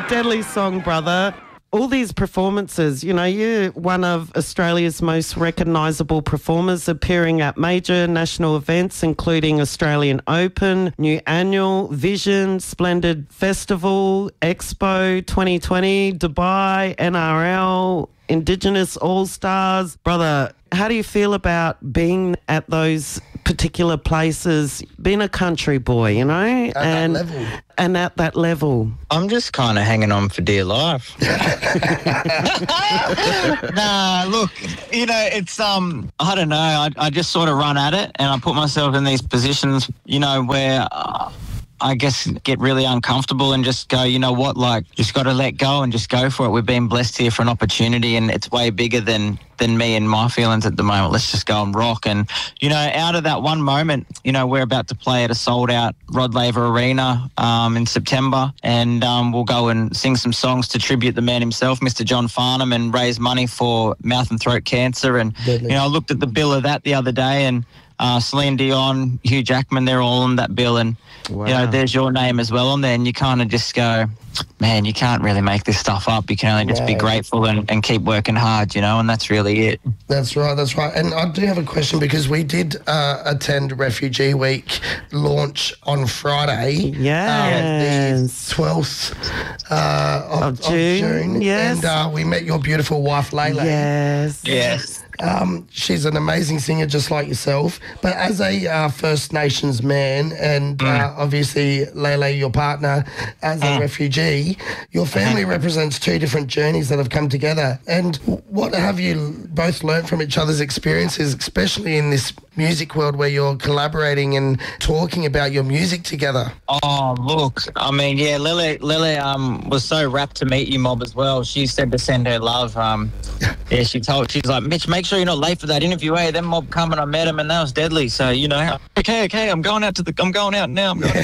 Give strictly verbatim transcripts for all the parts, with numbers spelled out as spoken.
Deadly song, brother. All these performances, you know, you're one of Australia's most recognisable performers, appearing at major national events including Australian Open, New Annual, Vision, Splendid Festival, Expo twenty twenty, Dubai, N R L, Indigenous All-Stars. Brother, how do you feel about being at those particular places, being a country boy, you know? At and, that level. And at that level. I'm just kind of hanging on for dear life. Nah, look, you know, it's, um, I don't know, I, I just sort of run at it and I put myself in these positions, you know, where... Uh, I guess get really uncomfortable and just go, you know what, like, just got to let go and just go for it. We've been blessed here for an opportunity and it's way bigger than, than me and my feelings at the moment. Let's just go and rock. And, you know, out of that one moment, you know, we're about to play at a sold-out Rod Laver Arena um, in September and um, we'll go and sing some songs to tribute the man himself, Mister John Farnham, and raise money for mouth and throat cancer. And, Deadly. you know, I looked at the bill of that the other day and Uh, Celine Dion, Hugh Jackman, they're all on that bill. And, Wow. you know, there's your name as well on there. And you kind of just go, man, you can't really make this stuff up. You can only just be No. grateful and, and keep working hard, you know, and that's really it. That's right, that's right. And I do have a question because we did uh, attend Refugee Week launch on Friday. Yes. The twelfth uh, of, Of June, of June. yes. And uh, we met your beautiful wife, Lele. Yes. Yes. Um, she's an amazing singer just like yourself. But as a uh, First Nations man and uh, obviously Lele, your partner, as a refugee, your family represents two different journeys that have come together. And what have you both learnt from each other's experiences, especially in this music world where you're collaborating and talking about your music together? Oh, look, I mean, yeah, Lily, Lily um, was so rapt to meet you, Mob, as well. She said to send her love. Um, yeah, she told, she's like, Mitch, make sure you're not late for that interview. Hey, then Mob come and I met him and that was deadly. So, you know, okay, okay, I'm going out to the, I'm going out now. I'm going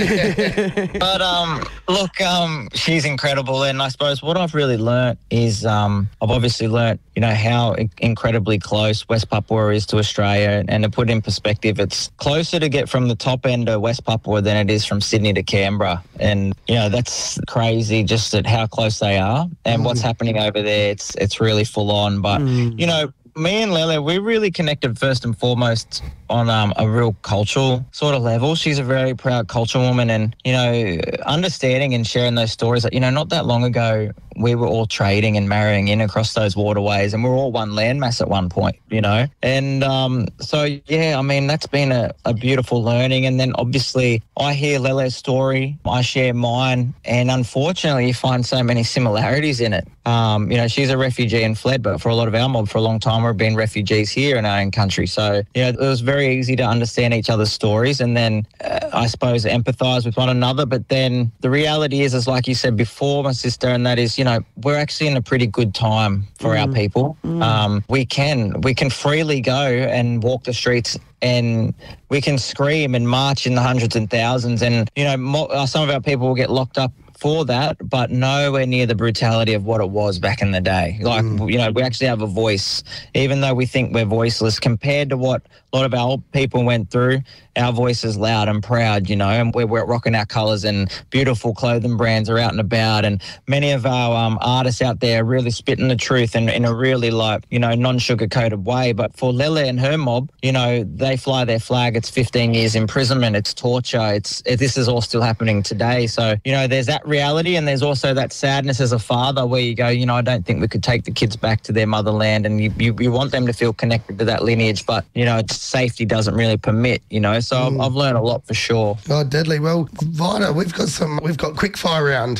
out. But, um, look, um, she's incredible. And I suppose what I've really learnt is, um, I've obviously learnt, you know, how in- incredibly close West Papua is to Australia. And to put in perspective, it's closer to get from the top end of West Papua than it is from Sydney to Canberra. And, you know, that's crazy just at how close they are and what's happening over there. It's, it's really full on. But, you know, me and Lele, we really connected first and foremost on um, a real cultural sort of level. She's a very proud culture woman and, you know, understanding and sharing those stories that, you know, not that long ago, we were all trading and marrying in across those waterways and we're all one landmass at one point, you know. And um, so, yeah, I mean, that's been a, a beautiful learning. And then obviously I hear Lele's story, I share mine, and unfortunately you find so many similarities in it. Um, you know, she's a refugee and fled, but for a lot of our mob for a long time, we've been refugees here in our own country. So, you know, it was very easy to understand each other's stories and then, uh, I suppose, empathise with one another. But then the reality is, is like you said before, my sister, and that is, you know, we're actually in a pretty good time for mm. our people. Mm. Um, we can, we can freely go and walk the streets and we can scream and march in the hundreds and thousands. And, you know, mo- some of our people will get locked up for that, but nowhere near the brutality of what it was back in the day. Like, mm. you know, we actually have a voice, even though we think we're voiceless compared to what a lot of our old people went through. Our voice is loud and proud, you know, and we're, we're rocking our colours and beautiful clothing brands are out and about. And many of our um, artists out there are really spitting the truth in, in a really, like, you know, non-sugar-coated way. But for Lele and her mob, you know, they fly their flag. It's fifteen years imprisonment. It's torture. It's it, this is all still happening today. So, you know, there's that reality and there's also that sadness as a father where you go, you know, I don't think we could take the kids back to their motherland, and you, you, you want them to feel connected to that lineage, but, you know, it's, safety doesn't really permit, you know. So mm. I've, I've learned a lot for sure. Oh, deadly. Well, Vida, we've got some, we've got quick fire round.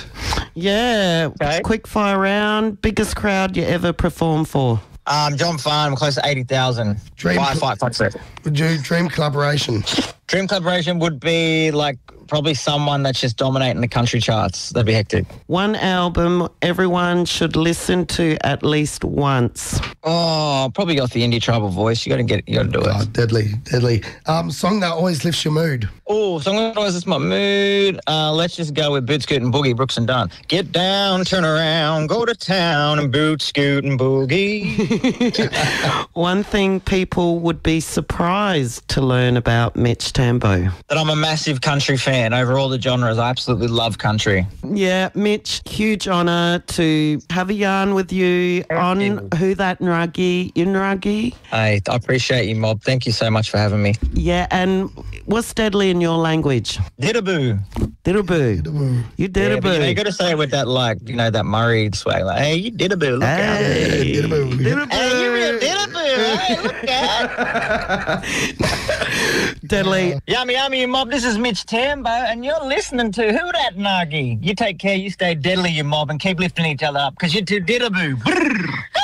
Yeah, okay. Quick fire round. Biggest crowd you ever performed for? Um, John Farnham, close to eighty thousand. Dream, five, five, five, six. Would you dream collaboration? Dream collaboration would be like probably someone that's just dominating the country charts. That'd be hectic. One album everyone should listen to at least once. Oh, probably got the Indie Tribal Voice. You got to get it. You got to do it. Oh, deadly, deadly. Um, song that always lifts your mood. Oh, song that always lifts my mood. Uh, let's just go with Boot Scoot and Boogie, Brooks and Dunn. Get down, turn around, go to town and boot, scoot and boogie. One thing people would be surprised to learn about Mitch Tambo? That I'm a massive country fan over all the genres. I absolutely love country. Yeah, Mitch, huge honour to have a yarn with you on you. Who That Nragi, Inragi. I, I appreciate you, Mob. Thank you so much for having me. Yeah, and what's deadly in your language? Didaboo. Diddaboo. You Yeah, but, you, know, you diddaboo. got to say it with that, like, you know, that Murray swag. Like, hey, you didaboo. Look out. Hey, Diddaboo. diddaboo. Hey, you real didaboo. Hey, look out. Deadly. Yummy, yummy, you mob. This is Mitch Tambo, and you're listening to Who Dat Nagi. You take care, you stay deadly, you mob, and keep lifting each other up, because you're too didaboo. Brrr.